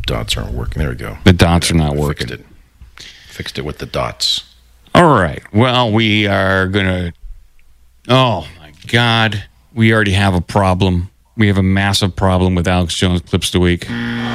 dots aren't working. There we go. The dots are not working. Fixed it with the dots. All right. Well, we are going to... Oh, my God. We already have a problem. We have a massive problem with Alex Jones Clips of the Week.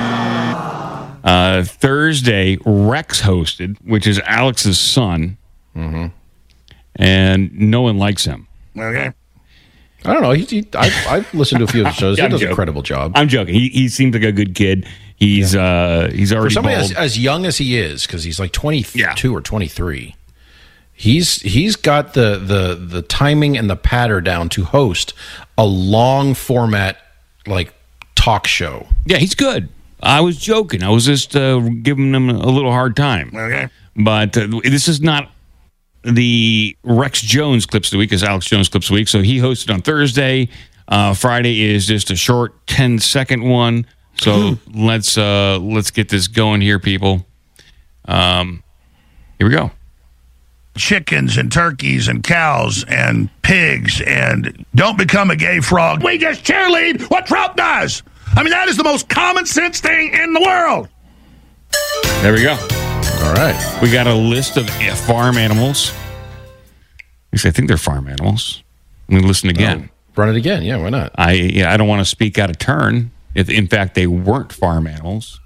Thursday, Rex hosted, which is Alex's son. Mm-hmm. And no one likes him. Okay. I don't know. I've listened to a few of the shows. He does a credible job. I'm joking. He seems like a good kid. He's already for somebody bald. as young as he is, because he's like 22 or 23. He's got the timing and the patter down to host a long format like talk show. Yeah, he's good. I was joking. I was just giving him a little hard time. Okay. But this is not the Rex Jones Clips of the Week. It's Alex Jones Clips of the Week. So he hosted on Thursday. Friday is just a short 10-second one. So let's get this going here, people. Here we go. Chickens and turkeys and cows and pigs and don't become a gay frog. We just cheerlead what Trump does. I mean, that is the most common sense thing in the world. There we go. All right. We got a list of farm animals. At least I think they're farm animals. Let me listen again. Run it again. Yeah, why not? I don't want to speak out of turn. If, in fact, they weren't farm animals.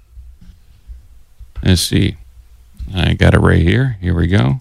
Let's see. I got it right here. Here we go.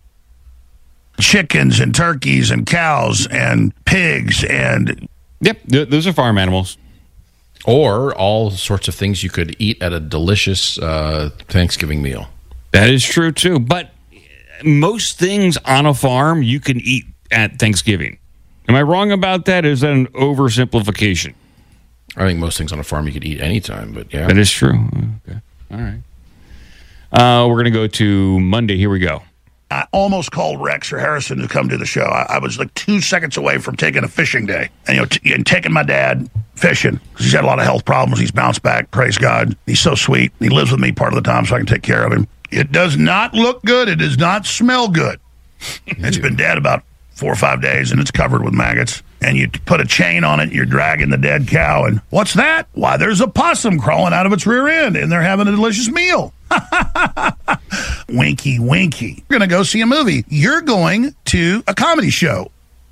Chickens and turkeys and cows and pigs and... Yep, those are farm animals. Or all sorts of things you could eat at a delicious Thanksgiving meal. That is true, too. But most things on a farm you can eat at Thanksgiving. Am I wrong about that? Is that an oversimplification? I think most things on a farm you could eat anytime, but yeah. That is true. Okay. All right. We're going to go to Monday. Here we go. I almost called Rex or Harrison to come to the show. I was like 2 seconds away from taking a fishing day. And, and taking my dad fishing. He's had a lot of health problems. He's bounced back. Praise God. He's so sweet. He lives with me part of the time so I can take care of him. It does not look good. It does not smell good. It's been dead about 4 or 5 days, and it's covered with maggots. And you put a chain on it, you're dragging the dead cow, and what's that? Why, there's a possum crawling out of its rear end, and they're having a delicious meal. Winky, winky. You're going to go see a movie. You're going to a comedy show.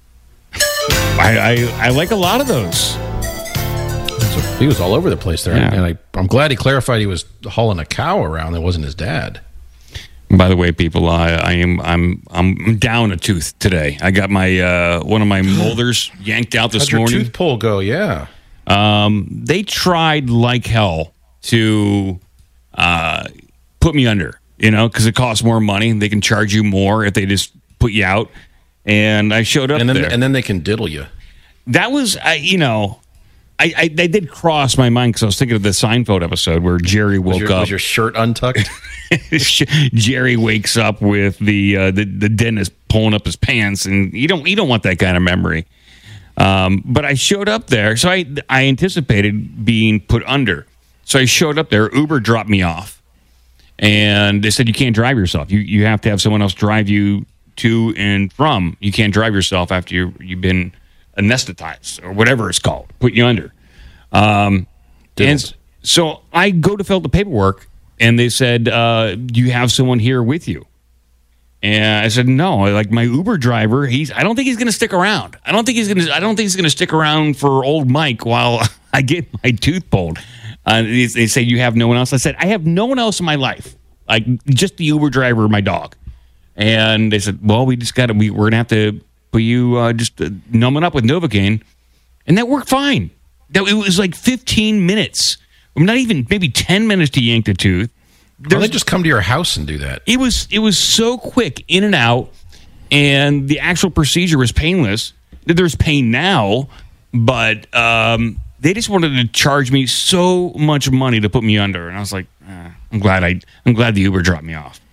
I like a lot of those. He was all over the place there, Yeah. and I'm glad he clarified he was hauling a cow around. That wasn't his dad. By the way, people, I'm down a tooth today. I got my one of my molars yanked out this How'd morning. your tooth pull go? Yeah. They tried like hell to put me under, because it costs more money. They can charge you more if they just put you out. And I showed up there. And then they can diddle you. That was, I did cross my mind because I was thinking of the Seinfeld episode where Jerry woke up. Was your shirt untucked? Jerry wakes up with the dentist pulling up his pants, and you don't want that kind of memory. But I showed up there, so I anticipated being put under. So I showed up there. Uber dropped me off, and they said you can't drive yourself. You have to have someone else drive you to and from. You can't drive yourself after you've been anesthetized or whatever it's called. Put you under. And so I go to fill out the paperwork. And they said, do you have someone here with you? And I said, no. Like my Uber driver, I don't think he's going to stick around. I don't think he's going to stick around for old Mike while I get my tooth pulled. They say, you have no one else? I said, I have no one else in my life. Like just the Uber driver, my dog. And they said, well, we're going to have to put you just numbing up with Novocaine. And that worked fine. It was like 15 minutes. Not even maybe 10 minutes to yank the tooth. Why they just come to your house and do that? It was so quick, in and out, and the actual procedure was painless. There's pain now, but they just wanted to charge me so much money to put me under, and I was like, I'm glad the Uber dropped me off.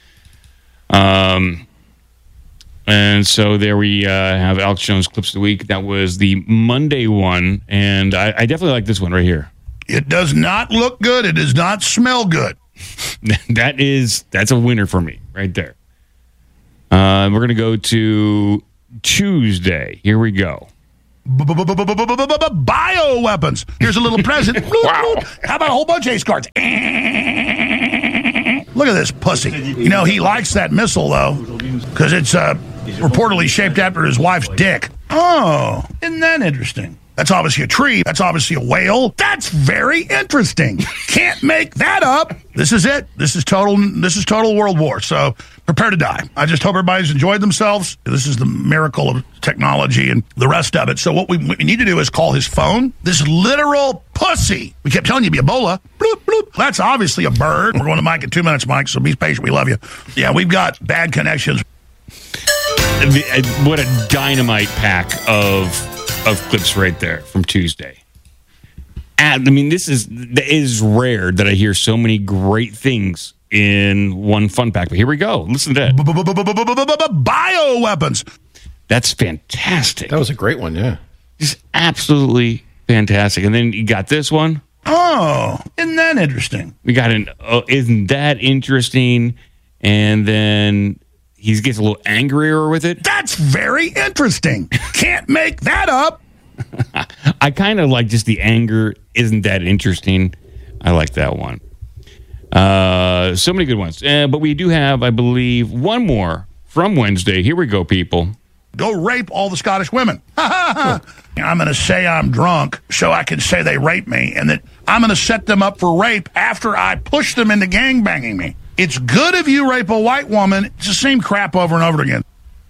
And so there we have Alex Jones Clips of the Week. That was the Monday one, and I definitely like this one right here. It does not look good. It does not smell good. That's a winner for me right there. We're going to go to Tuesday. Here we go. Bioweapons. Here's a little present. Wow. How about a whole bunch of ace cards? Look at this pussy. You know, he likes that missile, though, because it's reportedly shaped after his wife's dick. Oh, isn't that interesting? That's obviously a tree. That's obviously a whale. That's very interesting. Can't make that up. This is it. This is total world war. So prepare to die. I just hope everybody's enjoyed themselves. This is the miracle of technology and the rest of it. So what we need to do is call his phone. This literal pussy. We kept telling you, be Ebola. Bloop, bloop. That's obviously a bird. We're going to Mike in 2 minutes, Mike, so be patient. We love you. Yeah, we've got bad connections. What a dynamite pack of clips right there from Tuesday. I mean, it is rare that I hear so many great things in one fun pack. But here we go. Listen to that. Bioweapons. That's fantastic. That was a great one, yeah. Just absolutely fantastic. And then you got this one. Oh, isn't that interesting? We got isn't that interesting? And then he gets a little angrier with it. That's very interesting. Can't make that up. I kind of like just the anger. Isn't that interesting? I like that one. So many good ones. But we do have, I believe, one more from Wednesday. Here we go, people. Go rape all the Scottish women. I'm going to say I'm drunk so I can say they raped me, and that I'm going to set them up for rape after I push them into gangbanging me. It's good if you rape a white woman. It's the same crap over and over again.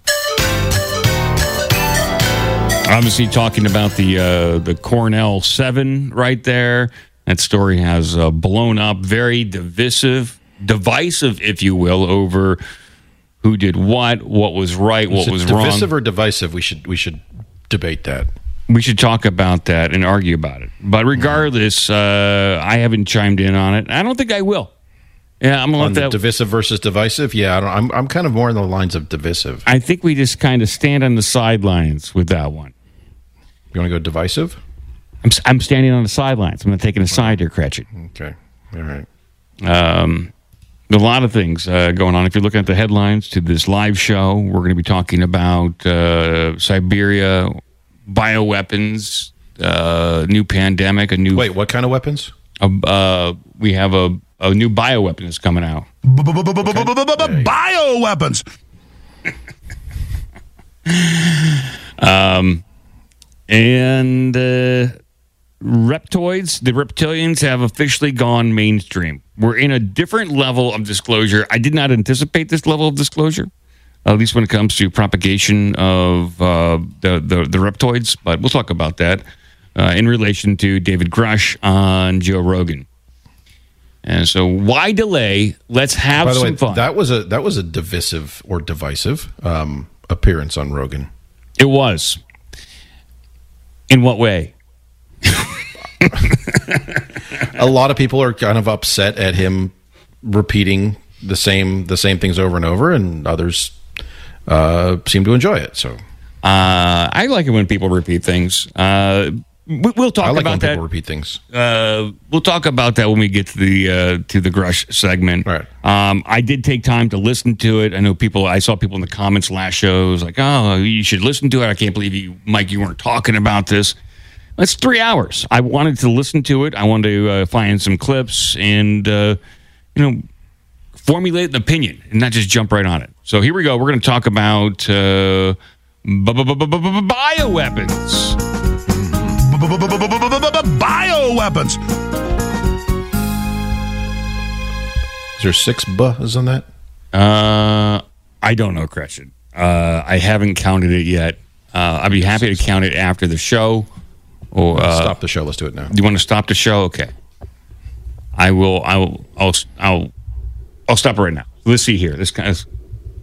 Obviously talking about the Cornell 7 right there. That story has blown up, very divisive, if you will, over who did what was right, what was wrong. Divisive or divisive? We should debate that. We should talk about that and argue about it. But regardless, I haven't chimed in on it. I don't think I will. Yeah, I'm gonna let that. Divisive versus divisive. Yeah, I'm kind of more in the lines of divisive. I think we just kind of stand on the sidelines with that one. You want to go divisive? I'm standing on the sidelines. I'm not taking a side here, Cratchit. Okay, all right. A lot of things going on. If you're looking at the headlines to this live show, we're going to be talking about Siberia, bioweapons, new pandemic, a new. Wait, what kind of weapons? We have a new bioweapon that's coming out. Bioweapons. And reptoids, the reptilians have officially gone mainstream. We're in a different level of disclosure. I did not anticipate this level of disclosure, at least when it comes to propagation of the reptoids. But we'll talk about that in relation to David Grush on Joe Rogan. And so, why delay? Let's have some fun. That was a divisive or divisive appearance on Rogan. It was. In what way? A lot of people are kind of upset at him repeating the same things over and over, and others seem to enjoy it. So I like it when people repeat things. We'll talk I like about when that. People repeat things. We'll talk about that when we get to the Grush segment. Right. I did take time to listen to it. I know I saw people in the comments last show. It was like, oh, you should listen to it. I can't believe Mike, you weren't talking about this. That's 3 hours. I wanted to listen to it. I wanted to find some clips and formulate an opinion and not just jump right on it. So here we go. We're going to talk about bioweapons. Bioweapons. Is there 6 buhs on that? I don't know, Christian. I haven't counted it yet. I'd be happy to count it after the show. Or stop the show. Let's do it now. You want to stop the show? Okay. I will. I'll stop it right now. Let's see here. This kind of.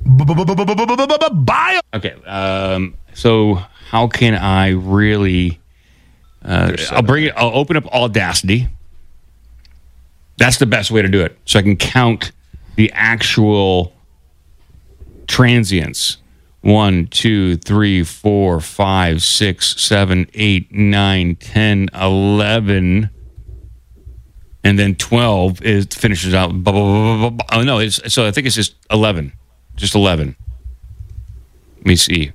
Okay. So how can I really? I'll bring it. I'll open up Audacity. That's the best way to do it. So I can count the actual transients. 1, 2, 3, 4, 5, 6, 7, 8, 9, 10, 11, and then 12 finishes out. Oh no! So I think it's just 11. Just 11. Let me see.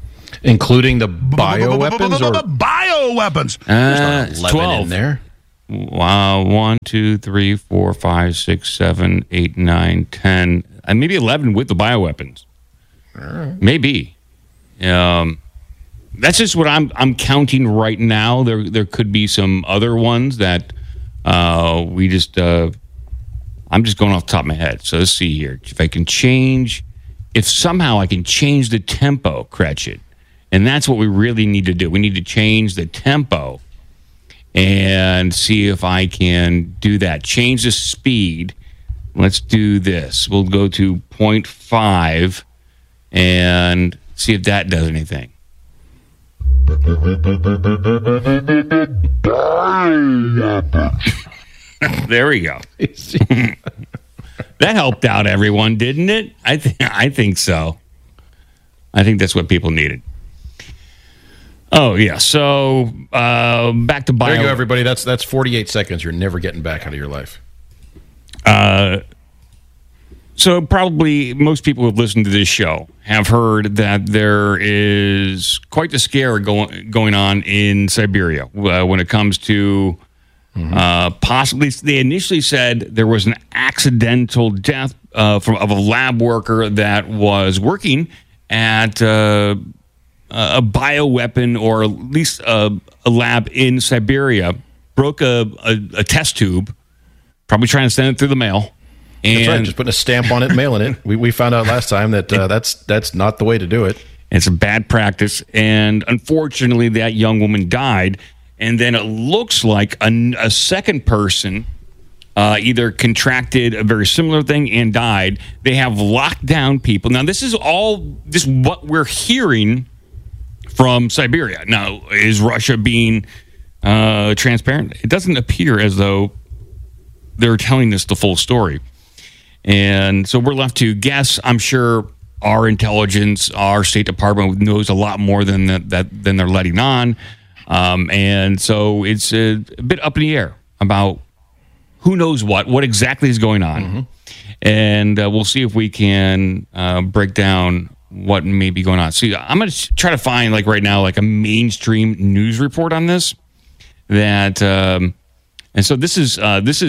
Including the bioweapons or bioweapons. there's not 11 12 in there. Wow, 1, 2, 3, 4, 5, 6, 7, 8, 9, 10, and maybe 11 with the bioweapons. Maybe. That's just what I'm counting right now. There could be some other ones that I'm just going off the top of my head. So let's see here. If somehow I can change the tempo, Cretchen, and that's what we really need to do. We need to change the tempo and see if I can do that. Change the speed. Let's do this. We'll go to 0.5 and see if that does anything. There we go. That helped out everyone, didn't it? I think so. I think that's what people needed. Oh, yeah. So back to bio. There you go, everybody. That's 48 seconds you're never getting back out of your life. So probably most people who have listened to this show have heard that there is quite the scare going on in Siberia when it comes to possibly. They initially said there was an accidental death of a lab worker that was working at a bioweapon, or at least a lab in Siberia, broke a test tube, probably trying to send it through the mail. And that's right, just putting a stamp on it and mailing it. We found out last time that that's not the way to do it. It's a bad practice, and unfortunately that young woman died, and then it looks like a second person either contracted a very similar thing and died. They have locked down people. Now, this is all just what we're hearing from Siberia. Now, is Russia being transparent? It doesn't appear as though they're telling us the full story. And so we're left to guess. I'm sure our intelligence, our State Department knows a lot more than they're letting on. And so it's a bit up in the air about who knows what exactly is going on. Mm-hmm. And we'll see if we can break down what may be going on. So I'm going to try to find, like right now, like a mainstream news report on this. And so this is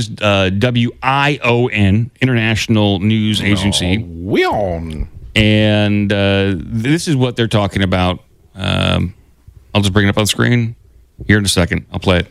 WION, International News Agency. WION. And this is what they're talking about. I'll just bring it up on the screen here in a second. I'll play it.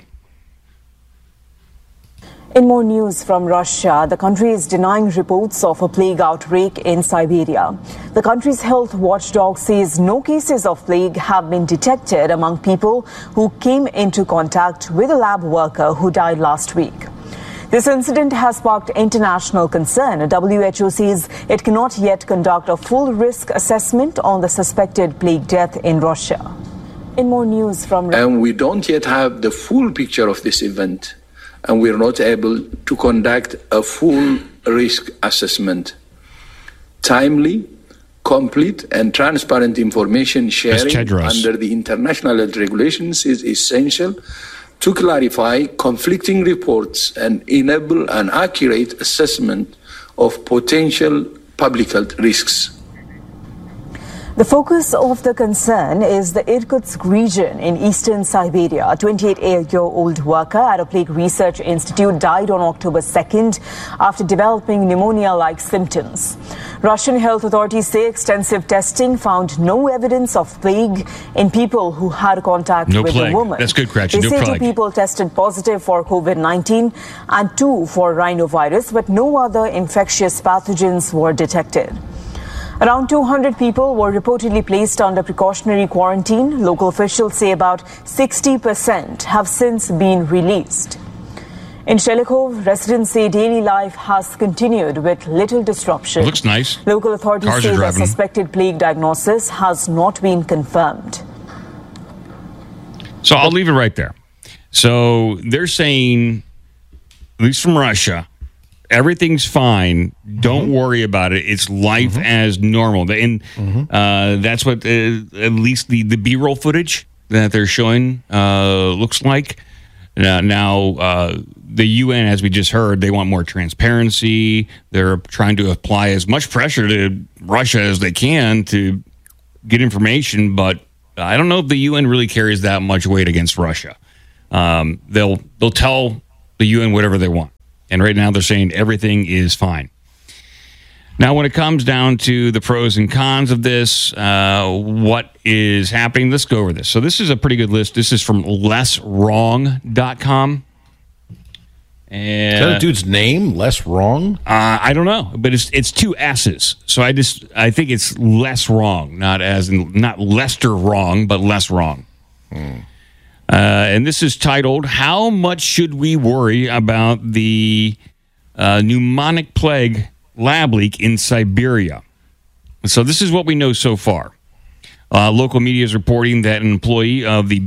In more news from Russia, the country is denying reports of a plague outbreak in Siberia. The country's health watchdog says no cases of plague have been detected among people who came into contact with a lab worker who died last week. This incident has sparked international concern. WHO says it cannot yet conduct a full risk assessment on the suspected plague death in Russia. In more news from... And we don't yet have the full picture of this event, and we're not able to conduct a full risk assessment. Timely, complete, and transparent information sharing under the international health regulations is essential to clarify conflicting reports and enable an accurate assessment of potential public health risks. The focus of the concern is the Irkutsk region in eastern Siberia. A 28-year-old worker at a plague research institute died on October 2nd after developing pneumonia-like symptoms. Russian health authorities say extensive testing found no evidence of plague in people who had contact with the woman. That's good, Cratchit. They say 2 people tested positive for COVID-19 and 2 for rhinovirus, but no other infectious pathogens were detected. Around 200 people were reportedly placed under precautionary quarantine. Local officials say about 60% have since been released. In Shelikhov, residents say daily life has continued with little disruption. It looks nice. Local authorities say the suspected plague diagnosis has not been confirmed. So I'll leave it right there. So they're saying, at least from Russia, everything's fine. Don't worry about it. It's life as normal. And that's what at least the B-roll footage that they're showing looks like. Now, the UN, as we just heard, they want more transparency. They're trying to apply as much pressure to Russia as they can to get information. But I don't know if the UN really carries that much weight against Russia. They'll tell the UN whatever they want. And right now they're saying everything is fine. Now, when it comes down to the pros and cons of this, what is happening, let's go over this. So this is a pretty good list. This is from lesswrong.com. And, is that a dude's name? Less Wrong? I don't know, but it's two S's. So I think it's less wrong, not Lester wrong, but less wrong. And this is titled, How Much Should We Worry About the Pneumonic Plague Lab Leak in Siberia? So this is what we know so far. Local media is reporting that an employee of the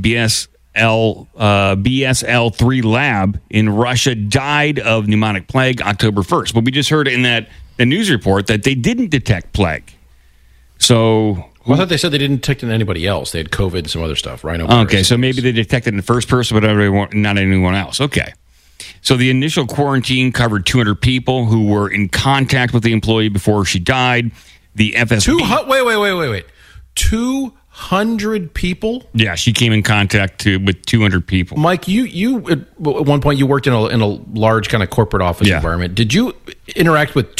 BSL-3 lab in Russia died of pneumonic plague October 1st. But we just heard in the news report that they didn't detect plague. So... Well, I thought they said they didn't detect in anybody else. They had COVID and some other stuff, right? Okay, so maybe they detected in the first person, but not anyone else. Okay. So the initial quarantine covered 200 people who were in contact with the employee before she died. The FSB... Wait. 200 people? Yeah, she came in contact with 200 people. Mike, you at one point you worked in a large kind of corporate office environment. Did you interact with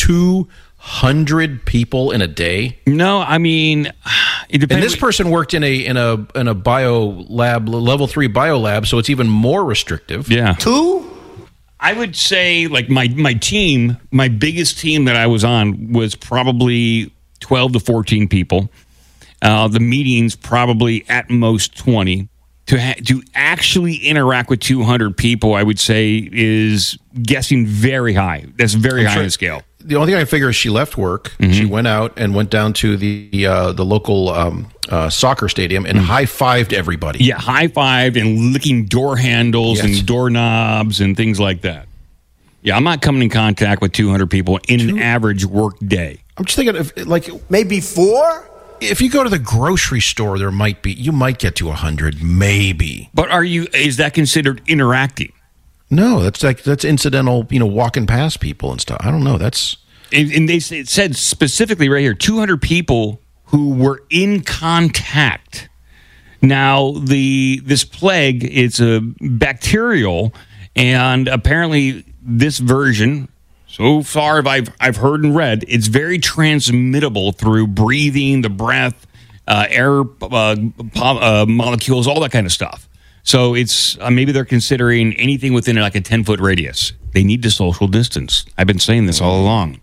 200 people in a day? No, I mean, it depends. And this person worked in a bio lab, level 3 bio lab, so it's even more restrictive. Yeah. 2? I would say, like, my team, my biggest team that I was on was probably 12 to 14 people. The meetings probably at most 20. To actually interact with 200 people, I would say, is guessing very high. That's very high on the scale. The only thing I figure is she left work. Mm-hmm. She went out and went down to the local soccer stadium and high-fived everybody. Yeah, high-fived and licking door handles and doorknobs and things like that. Yeah, I'm not coming in contact with 200 people in an average work day. I'm just thinking of, like... Maybe 4? If you go to the grocery store, you might get to 100, maybe. But is that considered interacting? No, that's incidental, walking past people and stuff. I don't know. That's... And it said specifically right here, 200 people who were in contact. Now, this plague, it's a bacterial, and apparently this version... So far, I've heard and read, it's very transmittable through breathing, the breath, air molecules, all that kind of stuff. So it's maybe they're considering anything within like a 10-foot radius. They need to social distance. I've been saying this all along.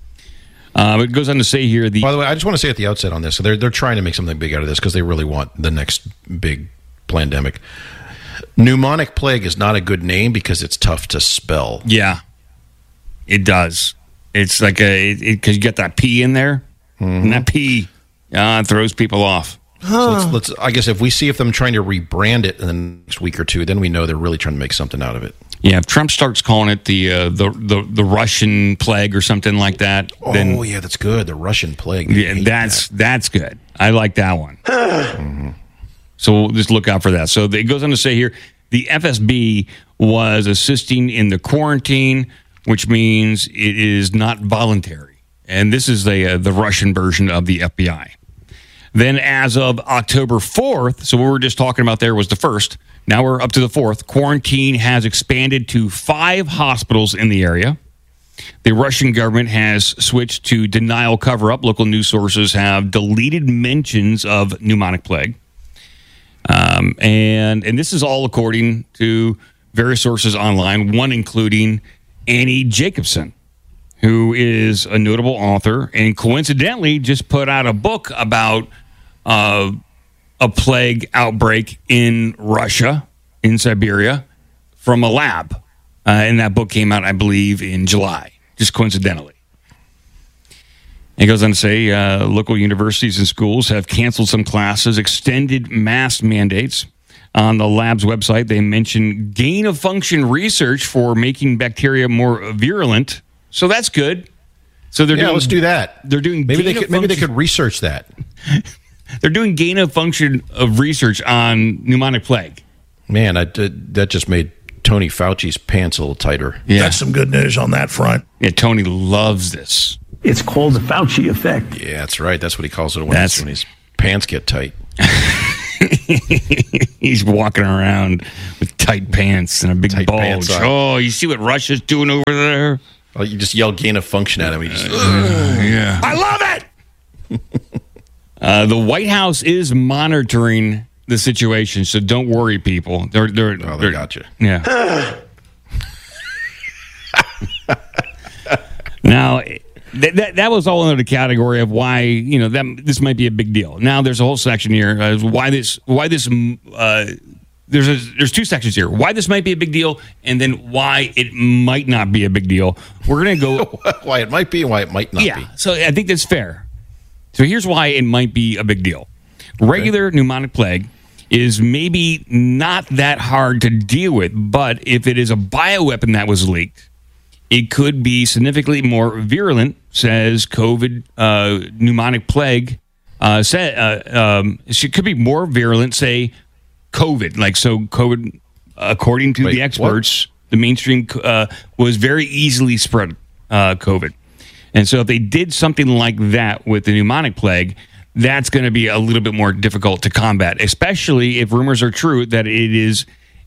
It goes on to say here... By the way, I just want to say at the outset on this, so they're trying to make something big out of this because they really want the next big pandemic. Pneumonic plague is not a good name because it's tough to spell. Yeah. It does. It's like because you get that P in there, and that P throws people off. So let's. I guess if we see them trying to rebrand it in the next week or two, then we know they're really trying to make something out of it. Yeah, if Trump starts calling it the Russian plague or something like that, then yeah, that's good. The Russian plague. Yeah, that's good. I like that one. So we'll just look out for that. So it goes on to say here, the FSB was assisting in the quarantine, which means it is not voluntary. And this is the Russian version of the FBI. Then as of October 4th, so what we were just talking about there was the 1st. Now we're up to the 4th. Quarantine has expanded to 5 hospitals in the area. The Russian government has switched to denial cover-up. Local news sources have deleted mentions of pneumonic plague. And this is all according to various sources online, one including Annie Jacobsen, who is a notable author and coincidentally just put out a book about a plague outbreak in Russia, in Siberia, from a lab. And that book came out, I believe, in July, just coincidentally. It goes on to say local universities and schools have canceled some classes, extended mask mandates. On the lab's website, they mention gain-of-function research for making bacteria more virulent. So that's good. So let's do that. They're doing maybe they could research that. They're doing gain-of-function of research on pneumonic plague. Man, that just made Tony Fauci's pants a little tighter. Yeah. That's some good news on that front. Yeah, Tony loves this. It's called the Fauci effect. Yeah, that's right. That's what he calls it when his pants get tight. He's walking around with tight pants and a big bulge. Oh, you see what Russia's doing over there? Oh, you just yell gain of function at him. He just, yeah. I love it! The White House is monitoring the situation, so don't worry, people. They got you. Yeah. Now, that was all under the category of why this might be a big deal. Now, there's a whole section here. There's two sections here. Why this might be a big deal, and then why it might not be a big deal. We're going to go why it might be and why it might not be. Yeah, so I think that's fair. So here's why it might be a big deal. Regular pneumonic plague is maybe not that hard to deal with, but if it is a bioweapon that was leaked, it could be significantly more virulent, says COVID pneumonic plague. It could be more virulent, say, COVID. COVID, according to the experts, the mainstream was very easily spread, COVID. And so if they did something like that with the pneumonic plague, that's going to be a little bit more difficult to combat, especially if rumors are true that it is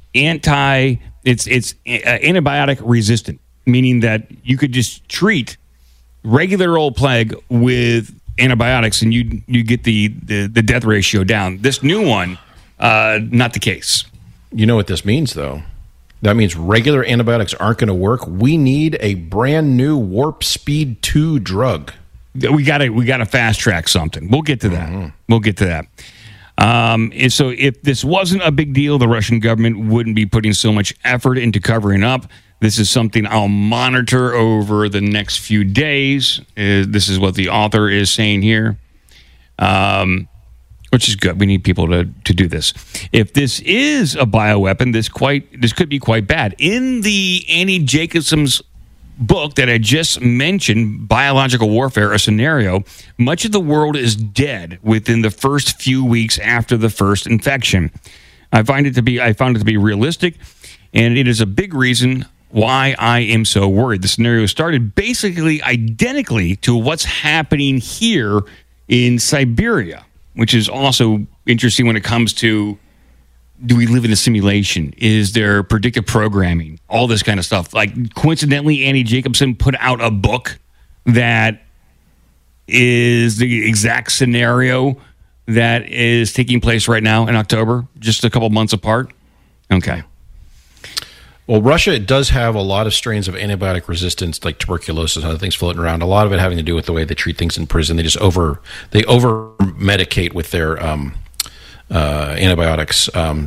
antibiotic resistant, meaning that you could just treat regular old plague with antibiotics and you get the death ratio down. This new one, not the case. You know what this means, though? That means regular antibiotics aren't going to work. We need a brand new Warp Speed 2 drug. We got to fast track something. We'll get to that. Mm-hmm. We'll get to that. And so if this wasn't a big deal, the Russian government wouldn't be putting so much effort into covering up. This is something I'll monitor over the next few days. This is what the author is saying here, which is good. We need people to do this. If this is a bioweapon, this could be quite bad. In the Annie Jacobson's book that I just mentioned, Biological Warfare, a Scenario, much of the world is dead within the first few weeks after the first infection. I found it to be realistic, and it is a big reason why I am so worried. The scenario started basically identically to what's happening here in Siberia, which is also interesting when it comes to, do we live in a simulation? Is there predictive programming? All this kind of stuff. Like, coincidentally, Annie Jacobson put out a book that is the exact scenario that is taking place right now in October, just a couple months apart. Okay. Well, Russia does have a lot of strains of antibiotic resistance, like tuberculosis and other things floating around. A lot of it having to do with the way they treat things in prison. They just over medicate with their antibiotics,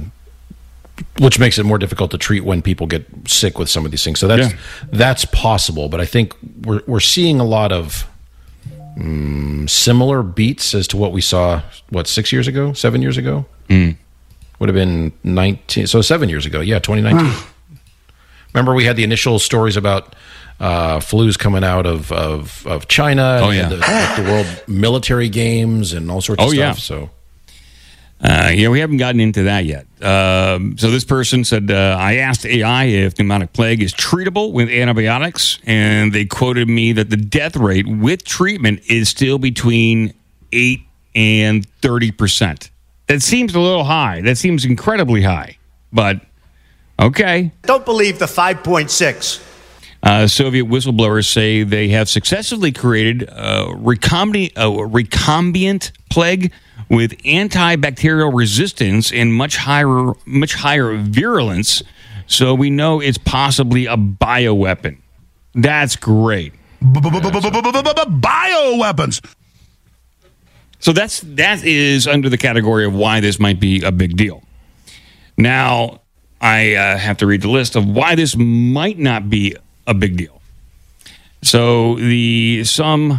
which makes it more difficult to treat when people get sick with some of these things. So that's possible. But I think we're seeing a lot of similar beats as to what we saw 7 years ago. Would have been 7 years ago. Yeah, 2019. Remember, we had the initial stories about flus coming out of China. Oh, yeah. The World Military Games and all sorts of stuff. Yeah. So, we haven't gotten into that yet. So this person said, I asked AI if pneumonic plague is treatable with antibiotics, and they quoted me that the death rate with treatment is still between 8 and 30%. That seems a little high. That seems incredibly high, but okay. Don't believe the 5.6. Soviet whistleblowers say they have successfully created recombinant plague with antibacterial resistance and much higher virulence. So we know it's possibly a bioweapon. That's great. Bioweapons. So that is under the category of why this might be a big deal. Now, I have to read the list of why this might not be a big deal. So some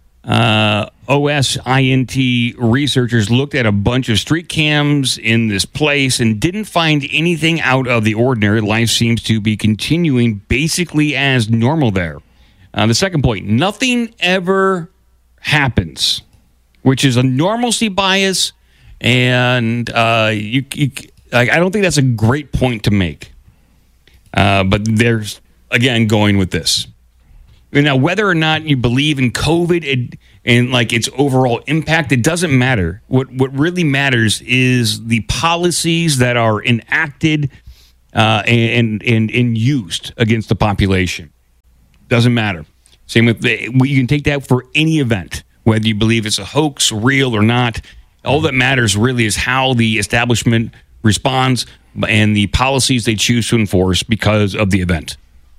OSINT researchers looked at a bunch of street cams in this place and didn't find anything out of the ordinary. Life seems to be continuing basically as normal there. The second point, nothing ever happens, which is a normalcy bias, and I don't think that's a great point to make. But there's, again, going with this. Now, whether or not you believe in COVID and like its overall impact, it doesn't matter. What really matters is the policies that are enacted and used against the population. Doesn't matter. Same with you can take that for any event, whether you believe it's a hoax, real or not. All that matters really is how the establishment responds and the policies they choose to enforce because of the event.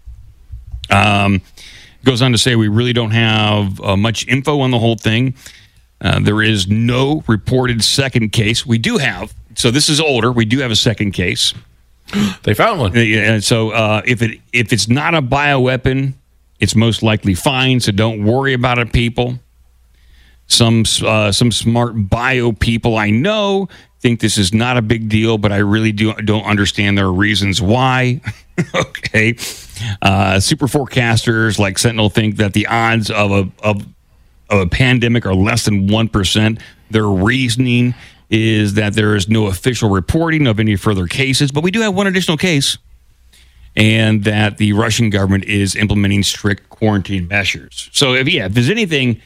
Goes on to say we really don't have much info on the whole thing. There is no reported second case. We do have, so this is older. We do have a second case. They found one. So if it's not a bioweapon, it's most likely fine. So don't worry about it, people. Some smart bio people I know think this is not a big deal, but I really don't understand their reasons why. Okay, super forecasters like Sentinel think that the odds of a pandemic are less than 1%. Their reasoning is that there is no official reporting of any further cases, but we do have one additional case, and that the Russian government is implementing strict quarantine measures. So if there's anything,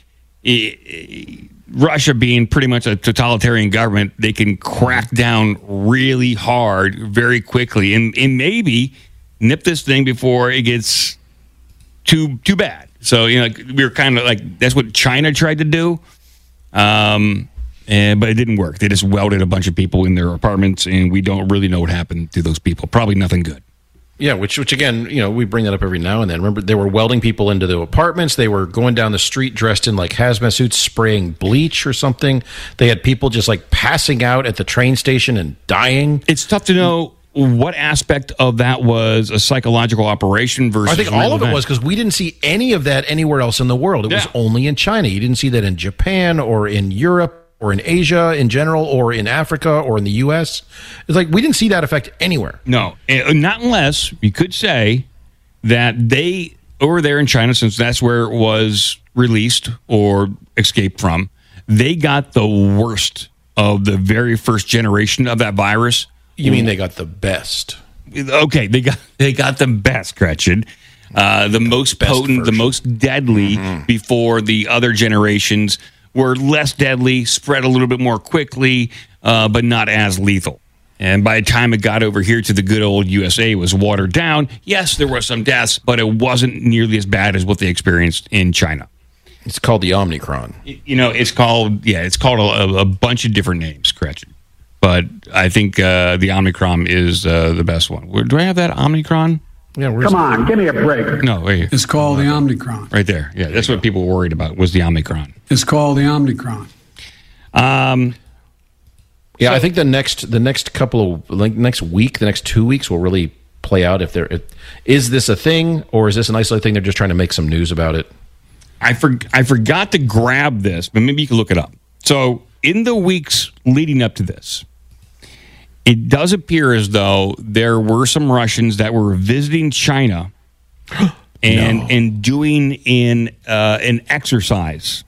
Russia being pretty much a totalitarian government, they can crack down really hard very quickly and maybe nip this thing before it gets too bad. So, we were kind of like, that's what China tried to do. But it didn't work. They just welded a bunch of people in their apartments, and we don't really know what happened to those people. Probably nothing good. Yeah, which again, we bring that up every now and then. Remember, they were welding people into the apartments. They were going down the street dressed in like hazmat suits, spraying bleach or something. They had people just like passing out at the train station and dying. It's tough to know what aspect of that was a psychological operation versus I think all of it was, because we didn't see any of that anywhere else in the world. It was only in China. You didn't see that in Japan or in Europe or in Asia in general or in Africa or in the U.S. It's like we didn't see that effect anywhere. No, not unless you could say that they, over there in China, since that's where it was released or escaped from, they got the worst of the very first generation of that virus. You mean they got the best? Okay, they got the best, Gretchen. The most potent, version. The most deadly before the other generations were less deadly, spread a little bit more quickly, but not as lethal. And by the time it got over here to the good old USA, it was watered down. Yes, there were some deaths, but it wasn't nearly as bad as what they experienced in China. It's called the Omicron. It's called a bunch of different names, Gretchen. But I think the Omicron is the best one. Do I have that Omicron? Yeah, come on, give me a break. No, wait. It's called the Omicron. Right there. Yeah, that's what people were worried about, was the Omicron. It's called the Omicron. I think the next couple of next week, the next 2 weeks will really play out. Is this a thing, or is this an isolated thing? They're just trying to make some news about it. I forgot to grab this, but maybe you can look it up. So in the weeks leading up to this, it does appear as though there were some Russians that were visiting China and doing an exercise,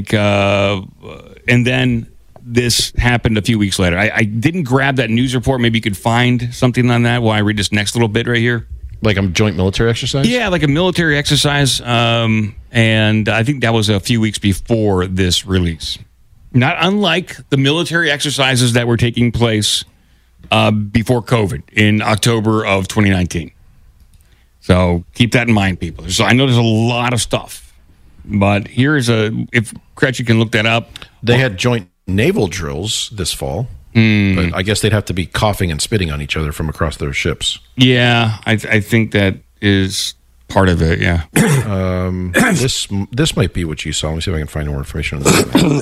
and then this happened a few weeks later. I didn't grab that news report. Maybe you could find something on that while I read this next little bit right here. Like a joint military exercise? Yeah, like a military exercise. And I think that was a few weeks before this release. Not unlike the military exercises that were taking place before COVID in October of 2019. So keep that in mind, people. So I know there's a lot of stuff, but if Gretchen can look that up. They had joint naval drills this fall, but I guess they'd have to be coughing and spitting on each other from across their ships. Yeah, I think that is part of it, yeah. This might be what you saw. Let me see if I can find more information on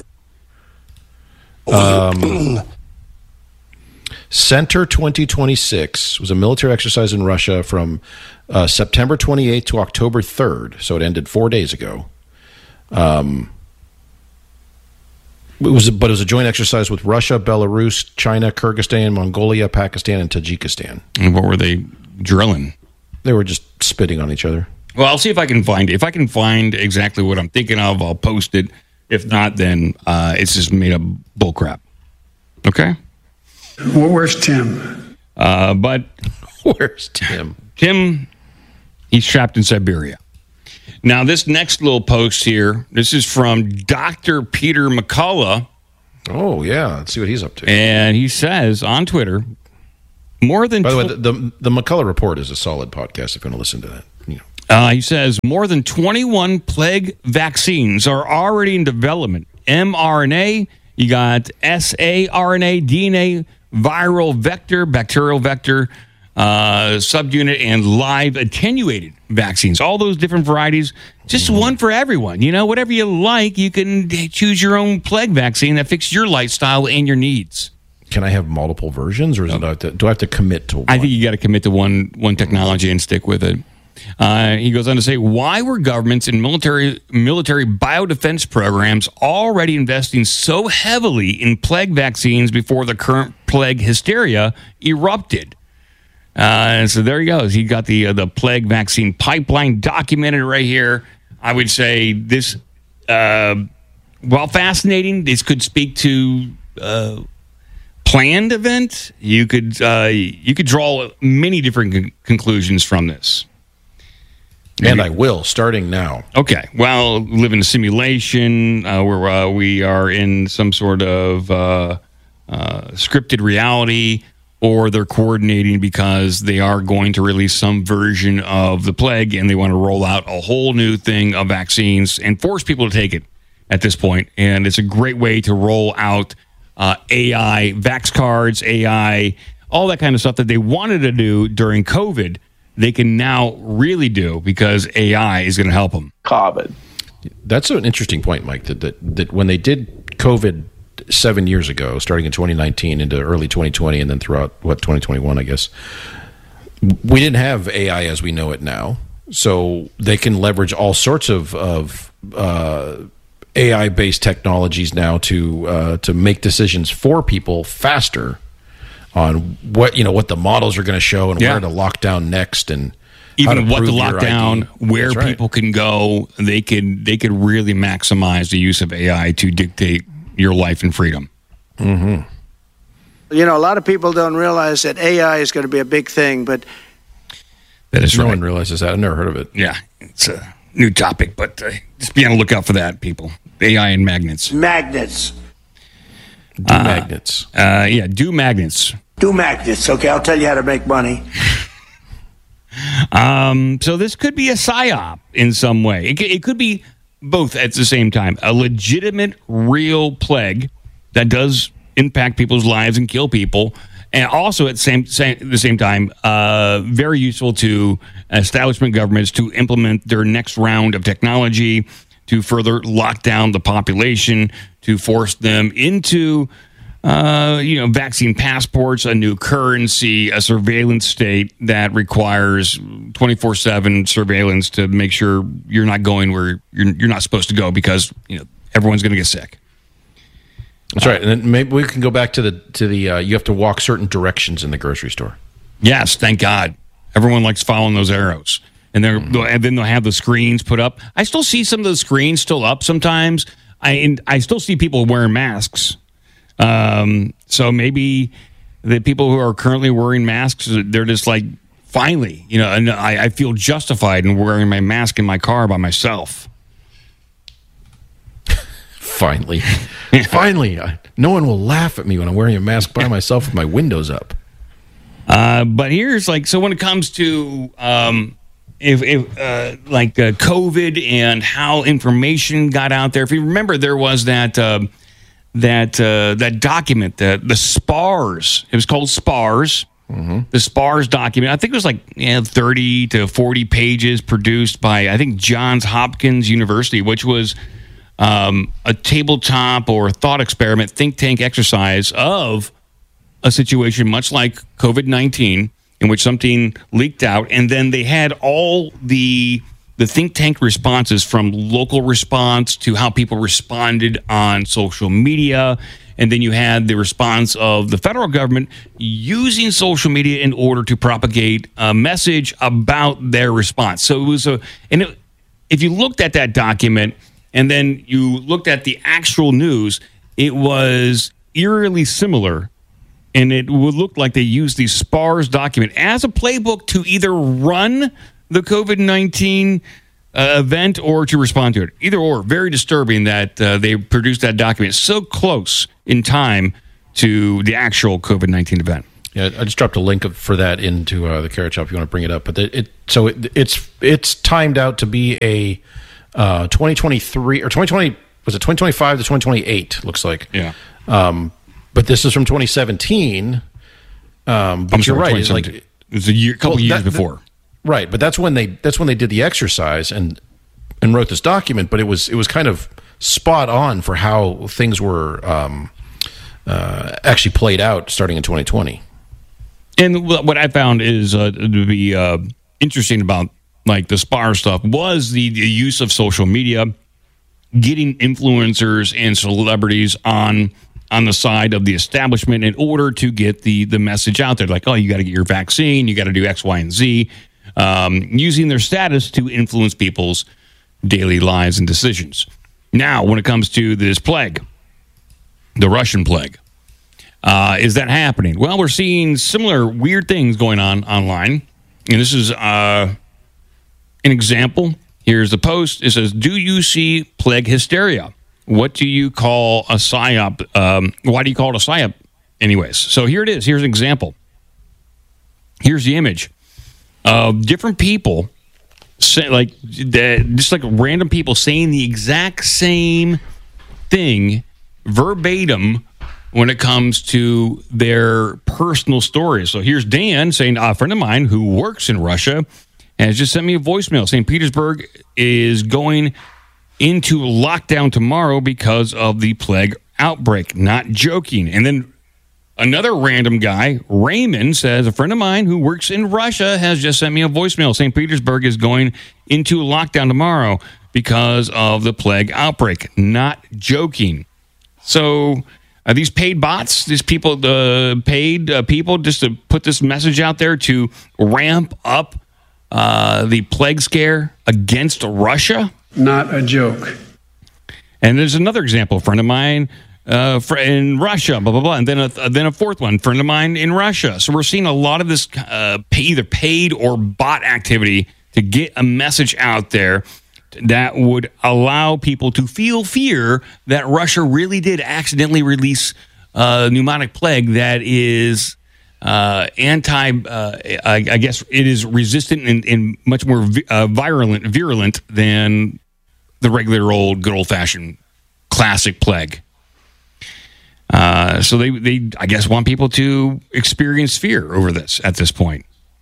this. Center 2026 was a military exercise in Russia from September 28th to October 3rd, so it ended 4 days ago. It was a joint exercise with Russia, Belarus, China, Kyrgyzstan, Mongolia, Pakistan, and Tajikistan. And what were they drilling? They were just spitting on each other. Well, I'll see if I can find it. If I can find exactly what I'm thinking of, I'll post it. If not, then it's just made up bullcrap. Okay? Well, where's Tim? But where's Tim? Tim, he's trapped in Siberia. Now, this next little post here, this is from Dr. Peter McCullough. Oh, yeah. Let's see what he's up to. And he says on Twitter, More than By the way, the McCullough Report is a solid podcast if you want to listen to that. He says more than 21 plague vaccines are already in development. mRNA, you got saRNA, DNA, viral vector, bacterial vector, subunit, and live attenuated vaccines. All those different varieties, just one for everyone. Whatever you like, you can choose your own plague vaccine that fits your lifestyle and your needs. Can I have multiple versions, or do I have to commit to one? I think you got to commit to one technology and stick with it. He goes on to say, why were governments and military biodefense programs already investing so heavily in plague vaccines before the current plague hysteria erupted? And so there he goes. He got the plague vaccine pipeline documented right here. I would say this, while fascinating, this could speak to planned event. You could draw many different conclusions from this. And I will, starting now. Okay. Well, live in a simulation where we are in some sort of scripted reality, or they're coordinating because they are going to release some version of the plague and they want to roll out a whole new thing of vaccines and force people to take it at this point. And it's a great way to roll out AI, vax cards, AI, all that kind of stuff that they wanted to do during COVID. They can now really do because AI is going to help them. COVID. That's an interesting point, Mike, that when they did COVID 7 years ago, starting in 2019 into early 2020 and then throughout, 2021, I guess, we didn't have AI as we know it now. So they can leverage all sorts of AI-based technologies now to make decisions for people faster on what the models are going to show and where to lock down next, and even what to lock down, where people can go. They could really maximize the use of AI to dictate your life and freedom. Mm-hmm. A lot of people don't realize that AI is going to be a big thing, but that is no one realizes that. I've never heard of it. Yeah, it's a new topic, but just be on the lookout for that, people. AI and magnets. Magnets. Do magnets. Do magnets. Do magnets. Okay, I'll tell you how to make money. So this could be a psyop in some way. It could be both at the same time. A legitimate, real plague that does impact people's lives and kill people, and also at the same time, very useful to establishment governments to implement their next round of technology to further lock down the population, to force them into vaccine passports, a new currency, a surveillance state that requires 24/7 surveillance to make sure you're not going where you're not supposed to go because everyone's going to get sick. That's right. And then maybe we can go back to the you have to walk certain directions in the grocery store. Yes, thank God. Everyone likes following those arrows. And then they'll have the screens put up. I still see some of those screens still up sometimes. I still see people wearing masks. So maybe the people who are currently wearing masks, they're just like, finally, and I feel justified in wearing my mask in my car by myself. Finally. No one will laugh at me when I'm wearing a mask by myself with my windows up. But here's so when it comes to COVID and how information got out there. If you remember, there was that document, the SPARS. It was called SPARS. Mm-hmm. The SPARS document. I think it was 30 to 40 pages produced by, I think, Johns Hopkins University, which was a tabletop or thought experiment, think tank exercise of a situation much like COVID-19, in which something leaked out, and then they had all the think tank responses, from local response to how people responded on social media, and then you had the response of the federal government using social media in order to propagate a message about their response. So it was if you looked at that document and then you looked at the actual news, it was eerily similar. And it would look like they used the SPARS document as a playbook to either run the COVID-19 event or to respond to it. Either or. Very disturbing that they produced that document so close in time to the actual COVID-19 event. Yeah, I just dropped a link for that into the Carrot Shop if you want to bring it up. But it's timed out to be a 2023 or 2020. Was it 2025 to 2028? Looks like. Yeah. But this is from 2017. But you're right. It's like it's a couple years before. Right, but that's when they did the exercise and wrote this document. But it was kind of spot on for how things were actually played out starting in 2020. And what I found is to be interesting about like the Spar stuff was the use of social media, getting influencers and celebrities on the side of the establishment in order to get the message out there. Like, oh, you got to get your vaccine, you got to do X, Y, and Z, using their status to influence people's daily lives and decisions. Now, when it comes to this plague, the Russian plague, is that happening? Well, we're seeing similar weird things going on online. And this is an example. Here's the post. It says, do you see plague hysteria? What do you call a psyop? Why do you call it a psyop anyways? So here it is. Here's an example. Here's the image of different people, just like random people saying the exact same thing verbatim when it comes to their personal stories. So here's Dan saying, a friend of mine who works in Russia has just sent me a voicemail. St. Petersburg is going into lockdown tomorrow because of the plague outbreak. Not joking. And then another random guy, Raymond, says, a friend of mine who works in Russia has just sent me a voicemail. St. Petersburg is going into lockdown tomorrow because of the plague outbreak. Not joking. So are these paid bots, these people, paid people, just to put this message out there to ramp up the plague scare against Russia? Not a joke. And there's another example, a friend of mine in Russia, blah, blah, blah. And then a fourth one, friend of mine in Russia. So we're seeing a lot of this either paid or bot activity to get a message out there that would allow people to feel fear that Russia really did accidentally release pneumonic plague that is I guess it is resistant and much more virulent than the regular old good old-fashioned classic plague. So they I guess want people to experience fear over this at this point.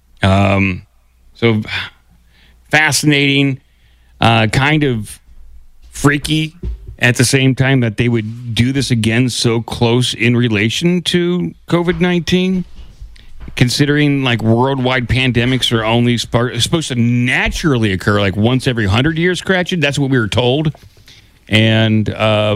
So fascinating, kind of freaky at the same time that they would do this again so close in relation to COVID-19. Considering like worldwide pandemics are only supposed to naturally occur like once every 100 years, Cratchit. That's what we were told. And,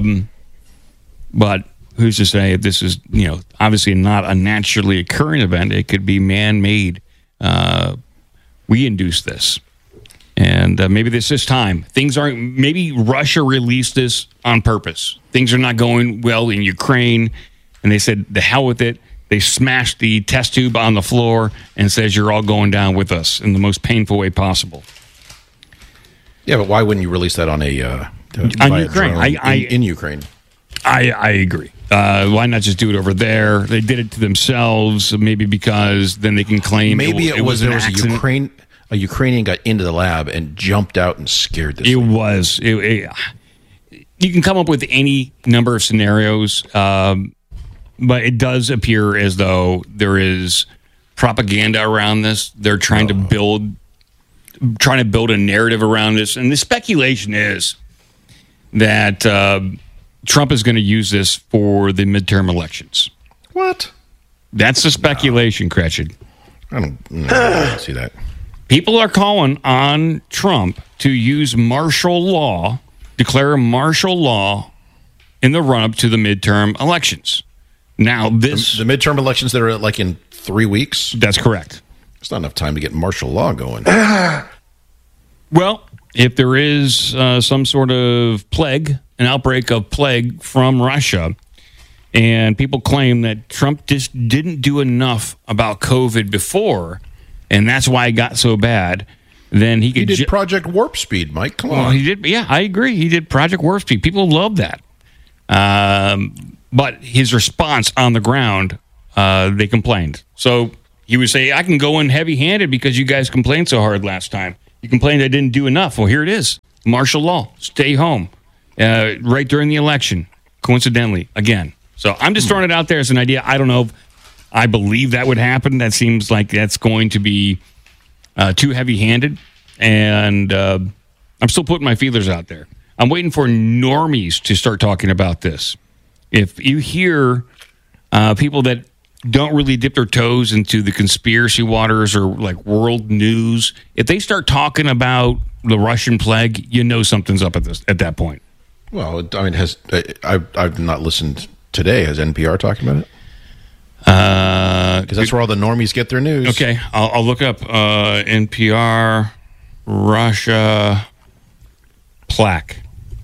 but who's to say if this is, obviously not a naturally occurring event, it could be man-made. We induced this. And maybe this is time. Maybe Russia released this on purpose. Things are not going well in Ukraine. And they said, the hell with it. They smashed the test tube on the floor and says, you're all going down with us in the most painful way possible. Yeah, but why wouldn't you release that on Ukraine? In Ukraine. I agree. Why not just do it over there? They did it to themselves, maybe because then they can claim maybe it was there was a Ukrainian got into the lab and jumped out and scared this thing. It was. You can come up with any number of scenarios, but it does appear as though there is propaganda around this. They're trying to build a narrative around this. And the speculation is that Trump is going to use this for the midterm elections. What? That's the speculation, Cratchit. I don't see that. People are calling on Trump to use martial law, declare martial law in the run-up to the midterm elections. Now, the midterm elections that are like in 3 weeks? That's correct. It's not enough time to get martial law going. Well, if there is some sort of plague, an outbreak of plague from Russia, and people claim that Trump just didn't do enough about COVID before, and that's why it got so bad, then he could... He did Project Warp Speed, Mike. Come on. He did. Yeah, I agree. He did Project Warp Speed. People love that. But his response on the ground they complained. So he would say, I can go in heavy-handed because you guys complained so hard last time. You complained I didn't do enough. Well, here it is. Martial law. Stay home. Right during the election. Coincidentally, again. So I'm just throwing it out there as an idea. I don't know if I believe that would happen. That seems like that's going to be too heavy-handed. And I'm still putting my feelers out there. I'm waiting for normies to start talking about this. If you hear people that don't really dip their toes into the conspiracy waters or like world news, if they start talking about the Russian plague, you know something's up at that point. Well, I mean, I've not listened today. Has NPR talking about it? Because that's where all the normies get their news. Okay, I'll look up NPR Russia plaque.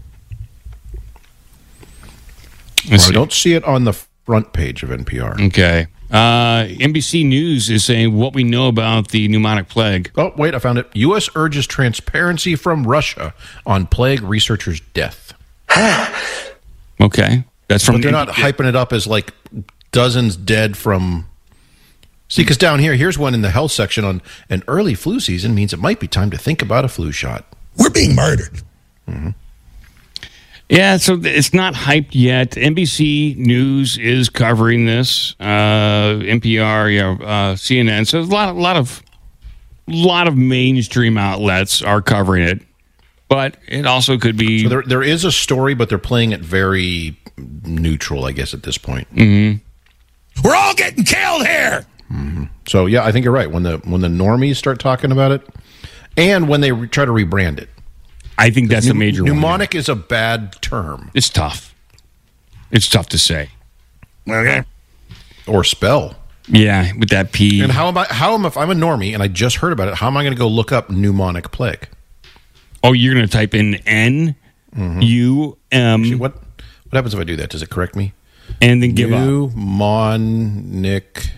I don't see it on the front page of NPR. Okay. NBC News is saying what we know about the pneumonic plague. Oh, wait, I found it. U.S. urges transparency from Russia on plague researcher's death. Okay. That's from. But they're not hyping it up as like dozens dead from. See, because down here's one in the health section on an early flu season means it might be time to think about a flu shot. We're being murdered. Mm-hmm. Yeah, so it's not hyped yet. NBC News is covering this. NPR, CNN. So a lot of mainstream outlets are covering it, but it also could be. So there is a story, but they're playing it very neutral, I guess, at this point. Mm-hmm. We're all getting killed here. Mm-hmm. So yeah, I think you're right. When the normies start talking about it, and when they try to rebrand it. I think that's a major one. Mnemonic is a bad term. It's tough. It's tough to say. Okay. Or spell. Yeah, with that P. And if I'm a normie and I just heard about it, how am I going to go look up pneumonic plague? Oh, you're going to type in N U M. Actually, what happens if I do that? Does it correct me? And then give up. Pneumonic.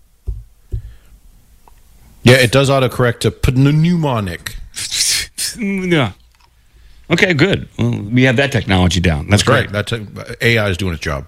Yeah, it does autocorrect to pneumonic. Yeah. Okay, good. Well, we have that technology down. That's great. That's AI is doing its job.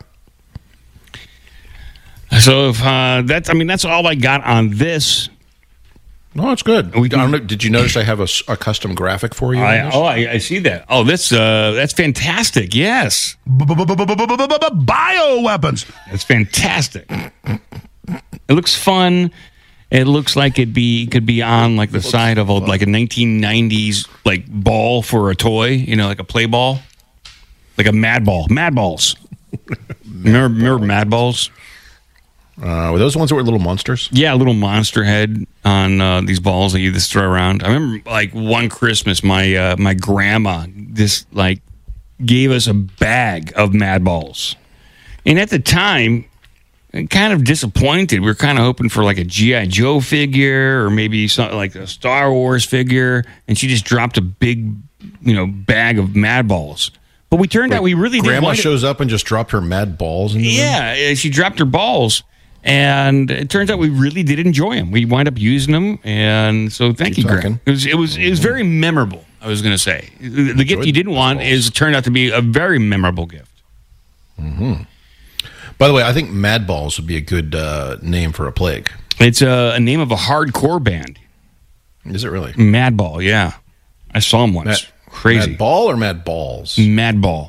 So if that's all I got on this. No, it's good. Did you notice I have a custom graphic for you? I see that. Oh, that's fantastic. Yes. Bioweapons. That's fantastic. It looks fun. It looks like it could be on like the side of like a 1990s like ball for a toy, like a play ball, like a Mad Ball. Mad Balls. Remember Mad Balls? Were those the ones that were little monsters? Yeah, a little monster head on these balls that you just throw around. I remember like one Christmas, my grandma just like gave us a bag of Mad Balls, and at the time. Kind of disappointed. We were kind of hoping for like a G.I. Joe figure or maybe something like a Star Wars figure, and she just dropped a big, bag of Mad Balls. But we turned out we really didn't. Grandma shows up and just dropped her Mad Balls. Yeah, she dropped her balls, and it turns out we really did enjoy them. We wind up using them, and so thank you, Grandma. It was very memorable. I was going to say the gift you didn't want turned out to be a very memorable gift. Mm-hmm. By the way, I think Mad Balls would be a good name for a plague. It's a name of a hardcore band. Is it really? Mad Ball, yeah. I saw him once. Crazy. Mad Ball or Mad Balls? Mad Ball.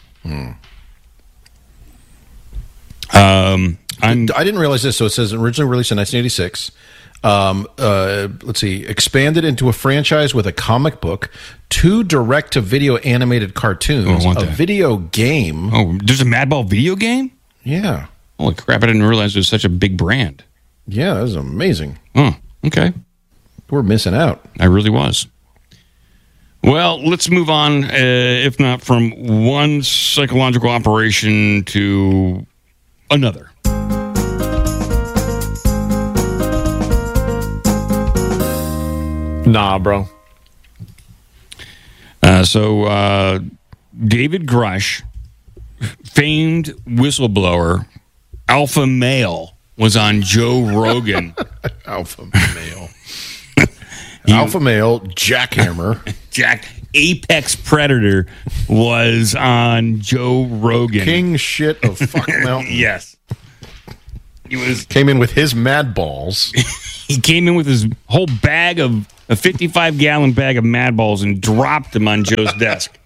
I didn't realize this. So it says originally released in 1986. Let's see. Expanded into a franchise with a comic book, 2 direct-to-video animated cartoons, a video game. Oh, there's a Mad Ball video game? Yeah. Holy crap, I didn't realize it was such a big brand. Yeah, that was amazing. Oh, okay. We're missing out. I really was. Well, let's move on, if not from one psychological operation to another. Nah, bro. So David Grush, famed whistleblower, alpha male, was on Joe Rogan. Alpha male. Alpha male, jackhammer. Apex Predator was on Joe Rogan. King shit of fuck mount. Yes. Came in with his mad balls. He came in with his whole bag of a 55-gallon bag of Mad Balls and dropped them on Joe's desk.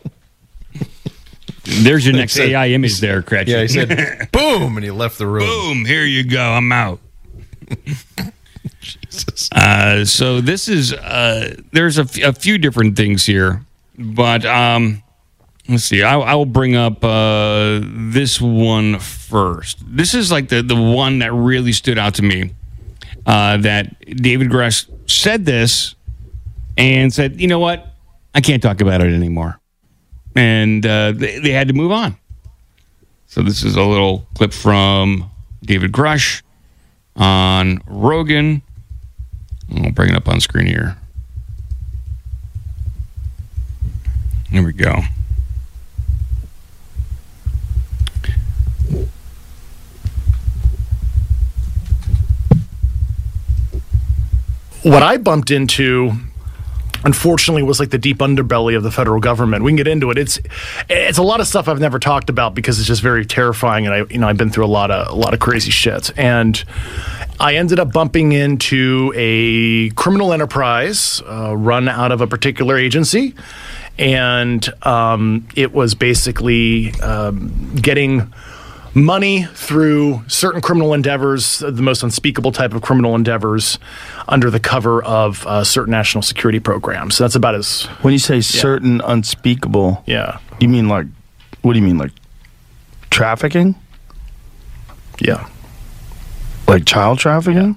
There's your next AI image there, Cratchit. Yeah, he said, boom, and he left the room. Boom, here you go. I'm out. Jesus. So this is, there's a few different things here, but let's see. I will bring up this one first. This is like the one that really stood out to me. That David Grush said this and said, you know what? I can't talk about it anymore. And they had to move on. So this is a little clip from David Grush on Rogan. I'll bring it up on screen here. Here we go. What I bumped into, unfortunately, was like the deep underbelly of the federal government. We can get into it. It's a lot of stuff I've never talked about because it's just very terrifying, and I've been through a lot of crazy shit. And I ended up bumping into a criminal enterprise run out of a particular agency, and it was basically getting money through certain criminal endeavors, the most unspeakable type of criminal endeavors, under the cover of certain national security programs. So that's about as... When you say certain unspeakable, you mean like, what do you mean, like trafficking? Yeah. Like child trafficking?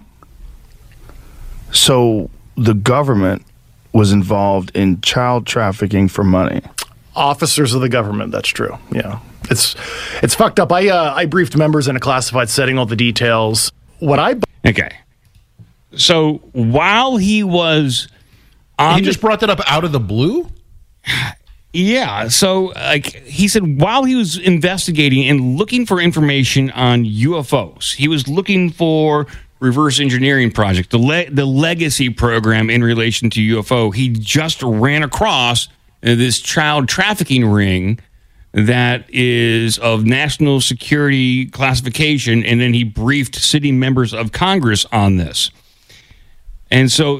So the government was involved in child trafficking for money? Officers of the government, that's true, yeah. It's fucked up. I briefed members in a classified setting, all the details. Okay. So while he was on... He just brought that up out of the blue? Yeah. So like he said, while he was investigating and looking for information on UFOs, he was looking for reverse engineering project, the legacy program in relation to UFO. He just ran across this child trafficking ring that is of national security classification, and then he briefed sitting members of Congress on this. And so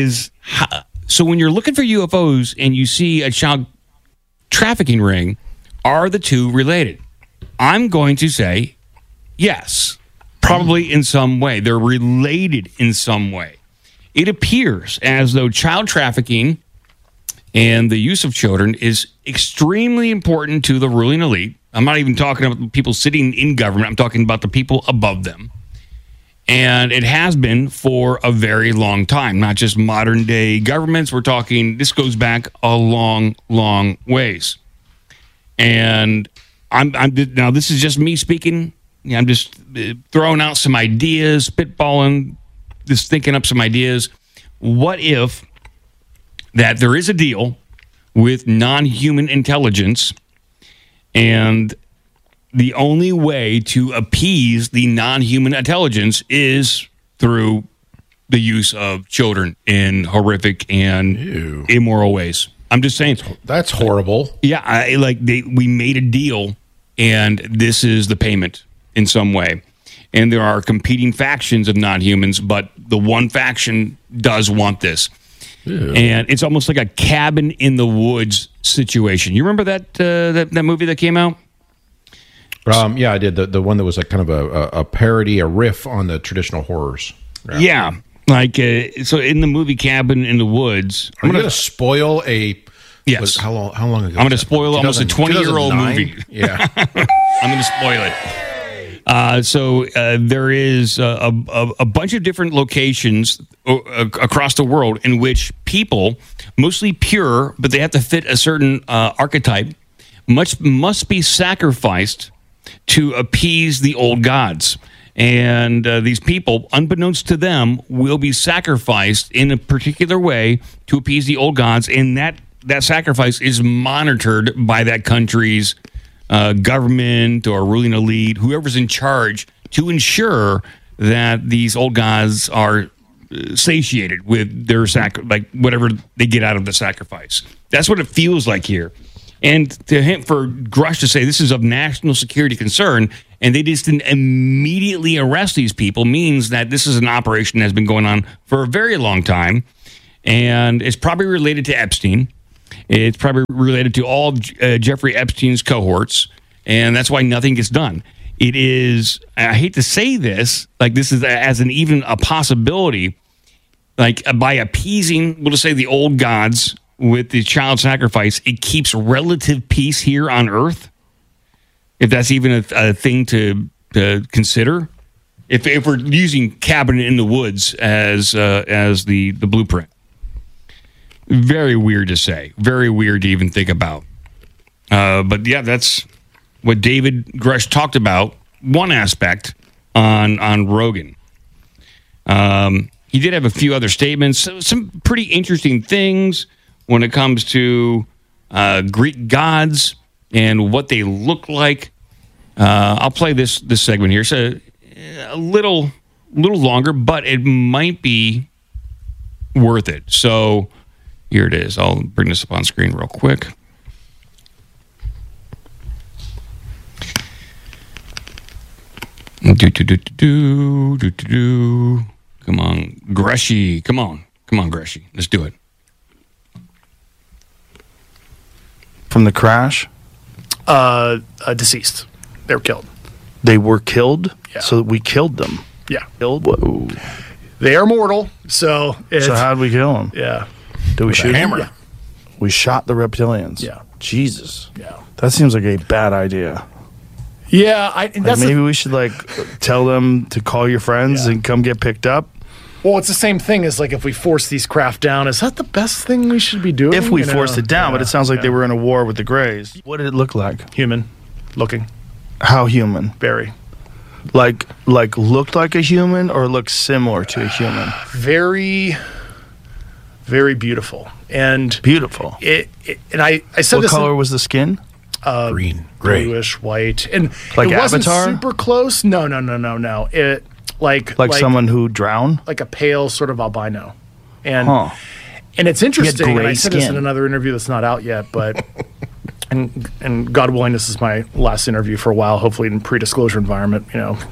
when you're looking for UFOs and you see a child trafficking ring, are the two related? I'm going to say yes, probably in some way. They're related in some way. It appears as though child trafficking and the use of children is extremely important to the ruling elite. I'm not even talking about the people sitting in government. I'm talking about the people above them. And it has been for a very long time, not just modern day governments. We're talking, this goes back a long, long ways. And now this is just me speaking. I'm just throwing out some ideas, spitballing, just thinking up some ideas. What if that there is a deal with non-human intelligence, and the only way to appease the non-human intelligence is through the use of children in horrific and immoral ways? I'm just saying. That's horrible. Yeah, we made a deal, and this is the payment in some way. And there are competing factions of non-humans, but the one faction does want this. Ew. And it's almost like a cabin in the woods situation. You remember that movie that came out? Yeah, I did. The one that was like kind of a parody, a riff on the traditional horrors. Yeah. Like, so in the movie Cabin in the Woods... I'm going to spoil a... Yes. How long ago? I'm going to spoil almost a 20-year-old movie. Yeah. I'm going to spoil it. So there is a bunch of different locations across the world in which people, mostly pure, but they have to fit a certain archetype, must be sacrificed to appease the old gods. And these people, unbeknownst to them, will be sacrificed in a particular way to appease the old gods, and that sacrifice is monitored by that country's government or ruling elite, whoever's in charge, to ensure that these old gods are satiated with their whatever they get out of the sacrifice. That's what it feels like here. And for Grush to say this is of national security concern, and they just didn't immediately arrest these people means that this is an operation that's been going on for a very long time, and it's probably related to Epstein. It's probably related to all Jeffrey Epstein's cohorts, and that's why nothing gets done. It is, I hate to say this, like this is as an even a possibility, like by appeasing, we'll just say the old gods with the child sacrifice, it keeps relative peace here on Earth. If that's even a thing to consider, if we're using Cabin in the Woods as the blueprint, very weird to say, very weird to even think about. But yeah, that's what David Grush talked about. One aspect on Rogan. He did have a few other statements, some pretty interesting things when it comes to Greek gods and what they look like. I'll play this segment here. It's a little longer, but it might be worth it. So here it is. I'll bring this up on screen real quick. Come on, Grushy. Come on, Grushy. Let's do it. From the crash? Deceased. They were killed. They were killed? Yeah. So we killed them? Yeah. Killed? Whoa. They are mortal, so... So how'd we kill them? Yeah. Did we shoot a hammer? them? Yeah. We shot the reptilians? Yeah. Jesus. Yeah. That seems like a bad idea. Yeah, maybe we should tell them to call your friends and come get picked up. Well, it's the same thing as if we force these craft down. Is that the best thing we should be doing? If we forced it down, but it sounds like they were in a war with the Greys. What did it look like? Human looking. How human? Very. Like looked like a human or looked similar to a human? Very, very beautiful. And beautiful. And I said what this. What color was the skin? Green, gray, bluish, white, and like it wasn't Avatar? super close. No. It like someone who drowned, like a pale sort of albino, and it's interesting. And I said this in another interview that's not out yet, but and God willing, this is my last interview for a while. Hopefully, in pre-disclosure environment,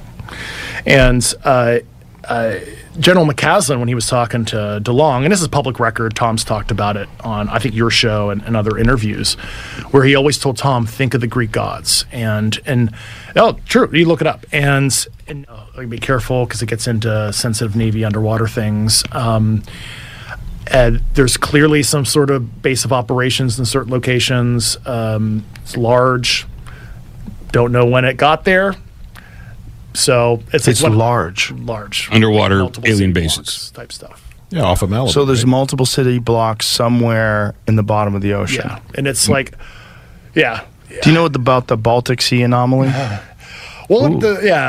and General McCaslin, when he was talking to DeLong, and this is public record, Tom's talked about it on, I think, your show and other interviews, where he always told Tom, think of the Greek gods. And true, you look it up. And be careful because it gets into sensitive Navy underwater things. There's clearly some sort of base of operations in certain locations. It's large. Don't know when it got there. So it's large underwater alien bases type stuff. Yeah, off of Malibu. So there's multiple city blocks somewhere in the bottom of the ocean. Yeah, and it's Do you know about the Baltic Sea anomaly? Well, what's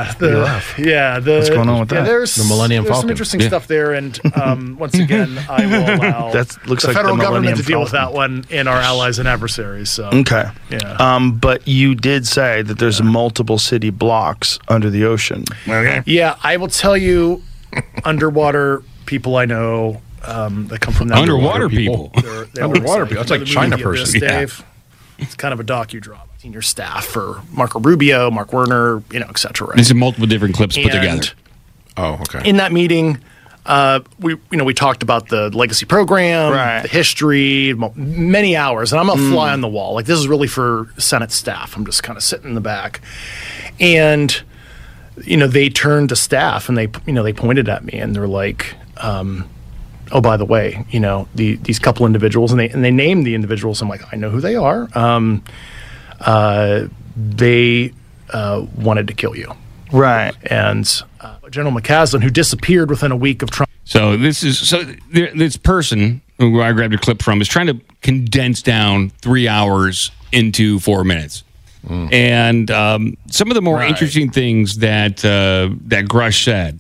going on with that? There's the Millennium Falcon. Some interesting stuff there, and once again, I will allow looks the like federal the government to deal with Falcon. that one in our allies and adversaries. So okay, yeah. But you did say that there's multiple city blocks under the ocean. Okay. Yeah, I will tell you, underwater people I know that come from that underwater people. Underwater people. That's like China person. Dave. It's kind of a docudrama. Senior staff for Marco Rubio, Mark Werner, etc. These are multiple different clips put together. Oh, okay. In that meeting, we talked about the legacy program, the history, many hours, and I'm a fly on the wall. Like, this is really for Senate staff. I'm just kind of sitting in the back, and they turned to staff and they pointed at me and they're like, oh, by the way, these couple individuals, and they named the individuals. I'm like, I know who they are. They wanted to kill you. Right. And General McCaslin, who disappeared within a week of Trump. So this person who I grabbed a clip from is trying to condense down 3 hours into 4 minutes. And some of the more interesting things that Grush said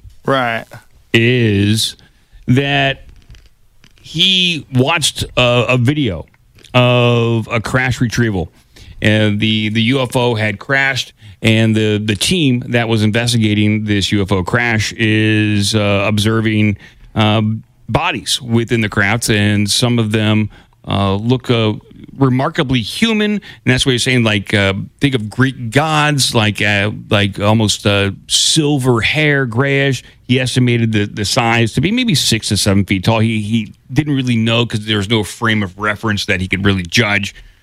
is that he watched a video of a crash retrieval. And the UFO had crashed, and the team that was investigating this UFO crash is observing bodies within the craft, and some of them look remarkably human, and that's what you're saying. Like, think of Greek gods, like almost silver hair, grayish. He estimated the size to be maybe 6 to 7 feet tall. He didn't really know because there was no frame of reference that he could really judge.